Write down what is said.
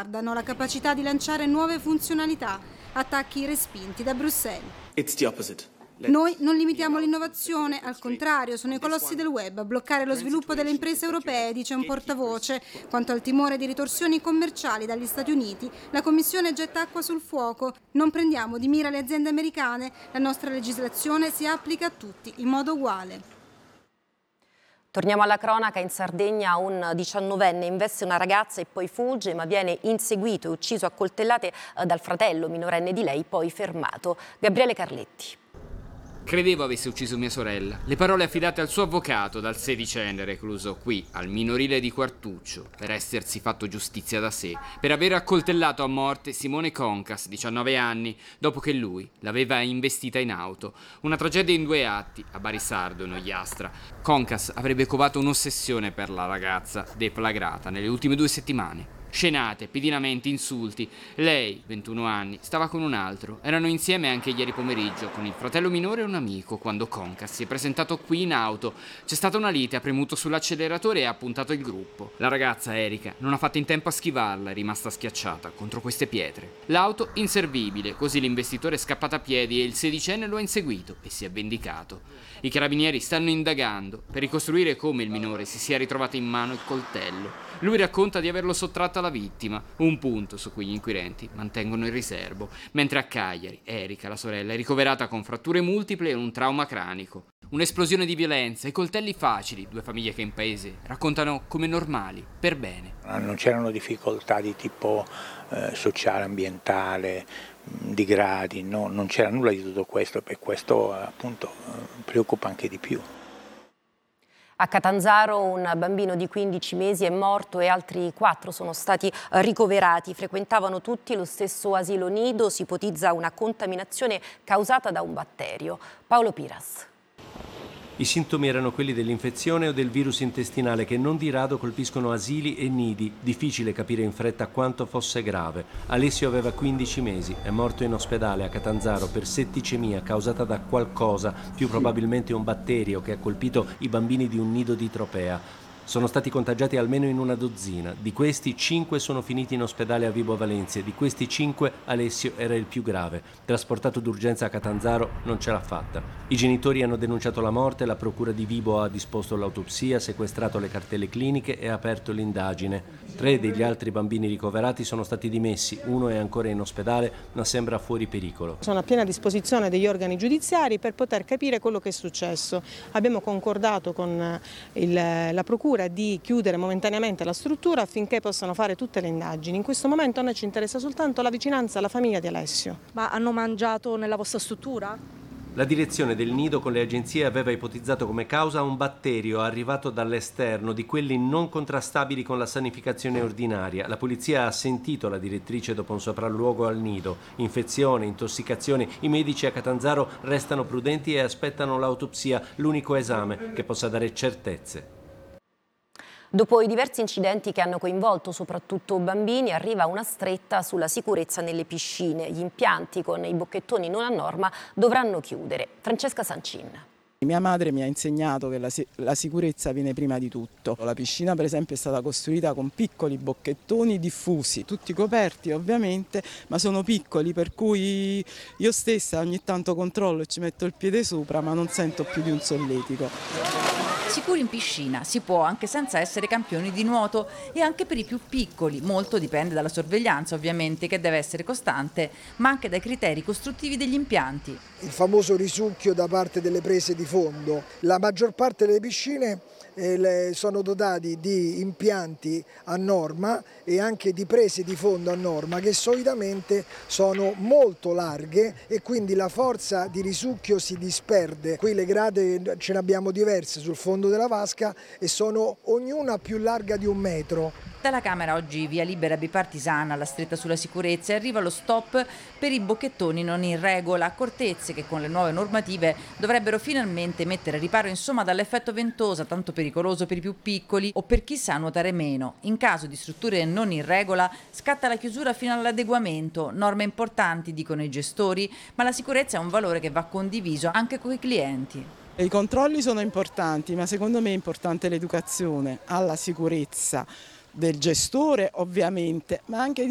azzardano la capacità di lanciare nuove funzionalità, attacchi respinti da Bruxelles. It's the opposite. Noi non limitiamo l'innovazione, al contrario, sono i colossi del web a bloccare lo sviluppo delle imprese europee, dice un portavoce. Quanto al timore di ritorsioni commerciali dagli Stati Uniti, la Commissione getta acqua sul fuoco. Non prendiamo di mira le aziende americane, la nostra legislazione si applica a tutti in modo uguale. Torniamo alla cronaca. In Sardegna un 19enne investe una ragazza e poi fugge, ma viene inseguito e ucciso a coltellate dal fratello minorenne di lei, poi fermato. Gabriele Carletti. Credevo avesse ucciso mia sorella. Le parole affidate al suo avvocato dal sedicenne recluso qui, al minorile di Quartuccio, per essersi fatto giustizia da sé, per aver accoltellato a morte Simone Concas, 19 anni, dopo che lui l'aveva investita in auto. Una tragedia in 2 atti, a Barisardo, in Ogliastra. Concas avrebbe covato un'ossessione per la ragazza, deflagrata nelle ultime 2 settimane. Scenate, pedinamenti, insulti. Lei, 21 anni, stava con un altro. Erano insieme anche ieri pomeriggio con il fratello minore e un amico quando Concas si è presentato qui in auto. C'è stata una lite, ha premuto sull'acceleratore e ha puntato il gruppo. La ragazza, Erika, non ha fatto in tempo a schivarla, è rimasta schiacciata contro queste pietre. L'auto inservibile, così l'investitore è scappato a piedi e il sedicenne lo ha inseguito e si è vendicato. I carabinieri stanno indagando per ricostruire come il minore si sia ritrovato in mano il coltello. Lui racconta di averlo sottratto alla vittima, un punto su cui gli inquirenti mantengono il riservo, mentre a Cagliari, Erika, la sorella, è ricoverata con fratture multiple e un trauma cranico. Un'esplosione di violenza e coltelli facili, 2 famiglie che in paese raccontano come normali, per bene. Non c'erano difficoltà di tipo sociale, ambientale, di gradi, no, non c'era nulla di tutto questo, per questo appunto preoccupa anche di più. A Catanzaro un bambino di 15 mesi è morto e altri 4 sono stati ricoverati. Frequentavano tutti lo stesso asilo nido, si ipotizza una contaminazione causata da un batterio. Paolo Piras. I sintomi erano quelli dell'infezione o del virus intestinale che non di rado colpiscono asili e nidi. Difficile capire in fretta quanto fosse grave. Alessio aveva 15 mesi, è morto in ospedale a Catanzaro per setticemia causata da qualcosa, più probabilmente un batterio che ha colpito i bambini di un nido di Tropea. Sono stati contagiati almeno in una dozzina. Di questi 5 sono finiti in ospedale a Vibo Valentia. Di questi 5 Alessio era il più grave. Trasportato d'urgenza a Catanzaro non ce l'ha fatta. I genitori hanno denunciato la morte, la procura di Vibo ha disposto l'autopsia, sequestrato le cartelle cliniche e ha aperto l'indagine. 3 degli altri bambini ricoverati sono stati dimessi. 1 è ancora in ospedale ma sembra fuori pericolo. Sono a piena disposizione degli organi giudiziari per poter capire quello che è successo. Abbiamo concordato con la procura di chiudere momentaneamente la struttura affinché possano fare tutte le indagini. In questo momento a noi ci interessa soltanto la vicinanza alla famiglia di Alessio. Ma hanno mangiato nella vostra struttura? La direzione del nido con le agenzie aveva ipotizzato come causa un batterio arrivato dall'esterno, di quelli non contrastabili con la sanificazione ordinaria. La polizia ha sentito la direttrice dopo un sopralluogo al nido. Infezione, intossicazione. I medici a Catanzaro restano prudenti e aspettano l'autopsia, l'unico esame che possa dare certezze. Dopo i diversi incidenti che hanno coinvolto soprattutto bambini, arriva una stretta sulla sicurezza nelle piscine. Gli impianti con i bocchettoni non a norma dovranno chiudere. Francesca Sancin. Mia madre mi ha insegnato che la sicurezza viene prima di tutto. La piscina per esempio è stata costruita con piccoli bocchettoni diffusi, tutti coperti ovviamente, ma sono piccoli, per cui io stessa ogni tanto controllo e ci metto il piede sopra, ma non sento più di un solletico. Sicuri in piscina si può anche senza essere campioni di nuoto e anche per i più piccoli. Molto dipende dalla sorveglianza ovviamente, che deve essere costante, ma anche dai criteri costruttivi degli impianti. Il famoso risucchio da parte delle prese di fondo. La maggior parte delle piscine sono dotati di impianti a norma e anche di prese di fondo a norma che solitamente sono molto larghe e quindi la forza di risucchio si disperde. Qui le grate ce ne abbiamo diverse sul fondo della vasca e sono ognuna più larga di 1 metro. Dalla Camera oggi via libera bipartisana alla stretta sulla sicurezza e arriva lo stop per i bocchettoni non in regola, accortezze che con le nuove normative dovrebbero finalmente mettere a riparo insomma dall'effetto ventosa tanto pericoloso per i più piccoli o per chi sa nuotare meno. In caso di strutture non in regola scatta la chiusura fino all'adeguamento, norme importanti dicono i gestori, ma la sicurezza è un valore che va condiviso anche con i clienti. I controlli sono importanti, ma secondo me è importante l'educazione alla sicurezza del gestore ovviamente, ma anche